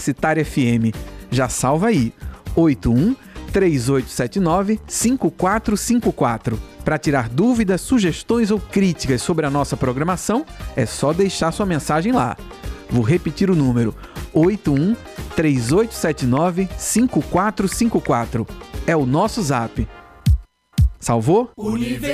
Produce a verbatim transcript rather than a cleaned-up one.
Universitária F M. Já salva aí, oito um três oito sete nove cinco quatro cinco quatro. Para tirar dúvidas, sugestões ou críticas sobre a nossa programação, é só deixar sua mensagem lá. Vou repetir o número, oito um três oito sete nove cinco quatro cinco quatro. É o nosso zap. Salvou?